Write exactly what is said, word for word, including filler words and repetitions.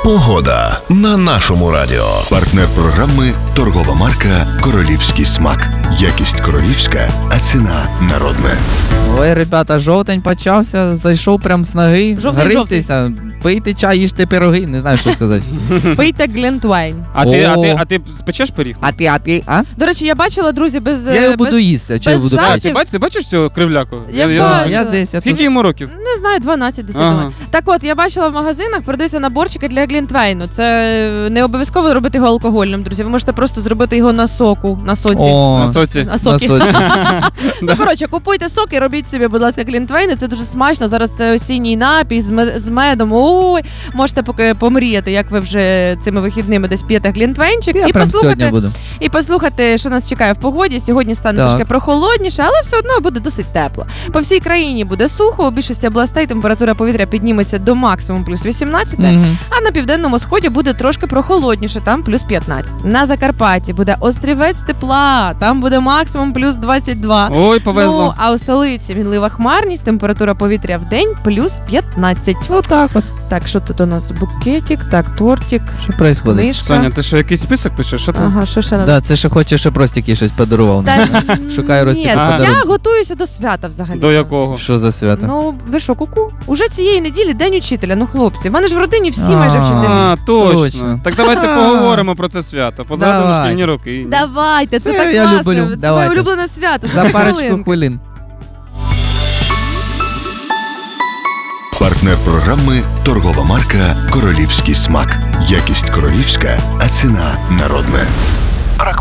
Погода на нашому радіо. Партнер програми – торгова марка «Королівський смак». Якість королівська, а ціна народна. Ой, ребята, жовтень почався, зайшов прям з ноги. Жовтень, Грійтеся, пийте чай, їжте пироги, не знаю, що сказати. Пийте глінтвейн. А ти, а, О. ти, а ти спечеш пиріг? А ти, а ти, а? До речі, я бачила, друзі, без... Я його без... буду їсти, а чого я без буду жартів. А, пити? ти, бач, ти бачиш цього кривляку? Я А, бачу. я здесь, я Скільки тут. йому років? Не знаю, дванадцять десять. Ага. Думаю. Так от, я бачила в магазинах, продаються наборчики для глінтвейну. Це не обов'язково робити його алкогольним, друзі. Ви можете просто зробити його на соку, на соці. О, На соці. На сокі. на соці. Ну, коротше, купуйте сок і робіть собі, будь ласка, глінтвейни. Це дуже смачно. Зараз це осінній напій з, мед- з медом. Ой, можете поки помріяти, як ви вже цими вихідними десь п'єте глінтвейнчик. Я і прям сьогодні послухати, буду. і послухати, що нас чекає в погоді. Сьогодні стане Так. трошки прохолодніше, але все одно буде досить тепло. По всій країні буде сухо, у більшості областей температура повітря підніметься до максимум плюс вісімнадцять, Мгм. а на південному сході буде трошки прохолодніше, там плюс п'ятнадцять. На Закарпатті буде острівець тепла, там буде максимум плюс двадцять два. Ой, повезло. Ну, а у столиці мінлива хмарність, температура повітря в день плюс п'ятнадцять. Отак от. Так, що тут у нас? Букетик, так, тортик, Що происходить? книжка. Соня, ти що, якийсь список пишеш? Що там? Ага, що ще надо? Да, це ще хоче, щоб Ростік їй щось подарував. Та Шукаю ні, Ростіку А. я подарунок. готуюся до свята взагалі. До якого? Що за свято? Ну, ви що, куку? Уже цієї неділі день учителя, ну хлопці. В мене ж в родині всі майже А. вчителі. А, точно. Точно. Так давайте поговоримо про це свято. Позгадуємо Давай. шкільні роки. Давайте, це Це так я класно. люблю. Це Давайте. моє улюблене свято. За це парочку хвилинки. хвилин. Партнер програми – торгова марка «Королівський смак». Якість королівська, а ціна народна.